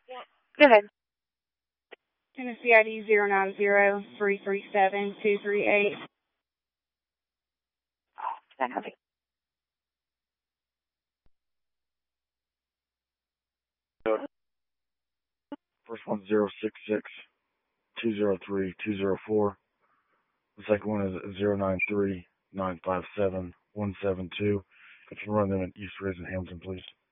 Go ahead. Tennessee ID 090-337-238. Can I have it? First one's 066-203-204. The second one is 093-957-172. If you run them in East Ridge and Hamilton, please.